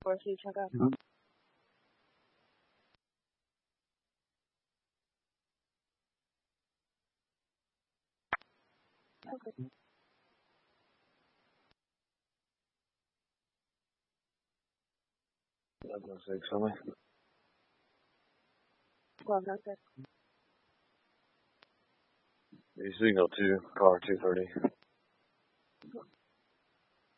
Or so you check out. Okay. That's no 6 for me. Well, no, good. You signal 2, car 230.